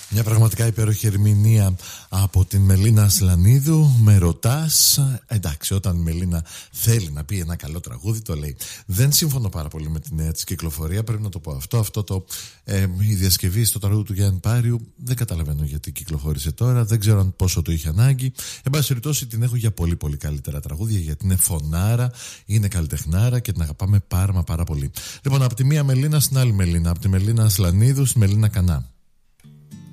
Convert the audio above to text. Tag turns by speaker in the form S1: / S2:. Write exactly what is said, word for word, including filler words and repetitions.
S1: Μια πραγματικά υπέροχη ερμηνεία από την Μελίνα Ασλανίδου. Με ρωτάς, εντάξει, όταν η Μελίνα θέλει να πει ένα καλό τραγούδι, το λέει. Δεν σύμφωνο πάρα πολύ με τη νέα της κυκλοφορία, πρέπει να το πω αυτό. Αυτό το, ε, η διασκευή στο τραγούδι του Γιάννη Πάριου δεν καταλαβαίνω γιατί κυκλοφόρησε τώρα. Δεν ξέρω αν πόσο το είχε ανάγκη. Εν πάση περιπτώσει, την έχω για πολύ πολύ καλύτερα τραγούδια, γιατί είναι φωνάρα, είναι καλλιτεχνάρα και την αγαπάμε πάρα μα πάρα πολύ. Λοιπόν, από τη μία Μελίνα στην άλλη Μελίνα. Από τη Μελίνα Ασλανίδου στη Μελίνα Κανά.